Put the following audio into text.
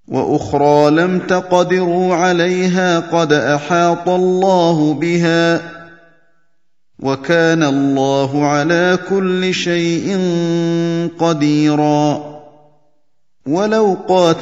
وأخرى لم تقدروا عليها قد أحاط الله بها وكان الله على كل شيء قديرا ولو